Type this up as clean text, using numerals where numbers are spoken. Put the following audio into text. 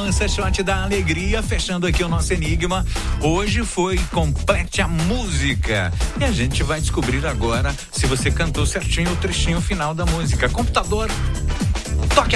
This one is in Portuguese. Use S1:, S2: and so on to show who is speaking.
S1: Lança Shot da Alegria, fechando aqui o nosso enigma. Hoje foi Complete a Música. E a gente vai descobrir agora se você cantou certinho o trechinho final da música. Computador,